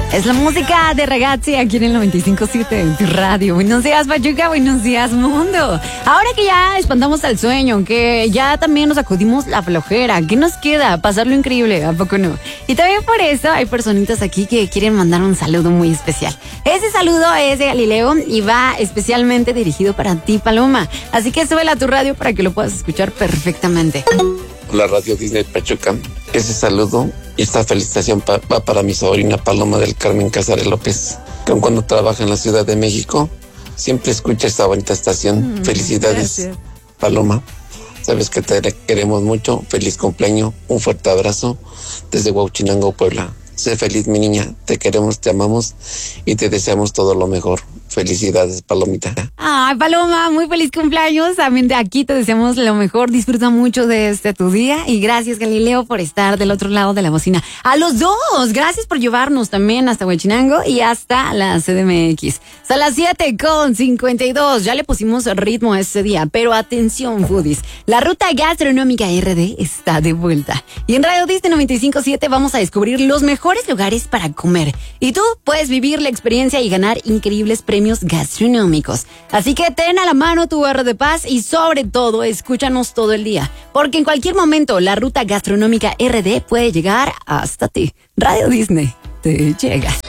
Es la música de Ragazzi aquí en el 95.7 en tu radio. Buenos días, Pachuca. Buenos días, mundo. Ahora que ya espantamos al sueño, que ya también nos acudimos la flojera, ¿qué nos queda? Pasarlo increíble, ¿a poco no? Y también por eso hay personitas aquí que quieren mandar un saludo muy especial. Ese saludo es de Galileo y va especialmente dirigido para ti, Paloma. Así que súbela a tu radio para que lo puedas escuchar perfectamente. La Radio Disney Pachuca. Ese saludo y esta felicitación va para mi sobrina Paloma del Carmen Casares López, que aun cuando trabaja en la Ciudad de México, siempre escucha esta bonita estación. Felicidades, gracias. Paloma. Sabes que te queremos mucho. Feliz cumpleaños. Un fuerte abrazo desde Huauchinango, Puebla. Sé feliz, mi niña. Te queremos, te amamos y te deseamos todo lo mejor. Felicidades, Palomita. Ay, Paloma, muy feliz cumpleaños. También de aquí te deseamos lo mejor. Disfruta mucho de tu día. Y gracias, Galileo, por estar del otro lado de la bocina. A los dos, gracias por llevarnos también hasta Huachinango y hasta la CDMX. Son las 7:52. Ya le pusimos ritmo a este día. Pero atención, foodies. La ruta gastronómica RD está de vuelta. Y en Radio Disney 95.7 vamos a descubrir los mejores lugares para comer. Y tú puedes vivir la experiencia y ganar increíbles premios gastronómicos. Así que ten a la mano tu barra de paz y sobre todo escúchanos todo el día, porque en cualquier momento la ruta gastronómica RD puede llegar hasta ti. Radio Disney te llega.